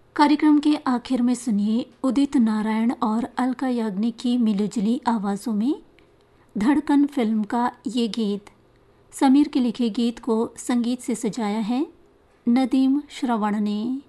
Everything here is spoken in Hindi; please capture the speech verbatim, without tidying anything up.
कार्यक्रम के आखिर में सुनिए उदित नारायण और अलका याग्निक की मिलीजुली आवाज़ों में धड़कन फिल्म का ये गीत। समीर के लिखे गीत को संगीत से सजाया है नदीम श्रवण ने।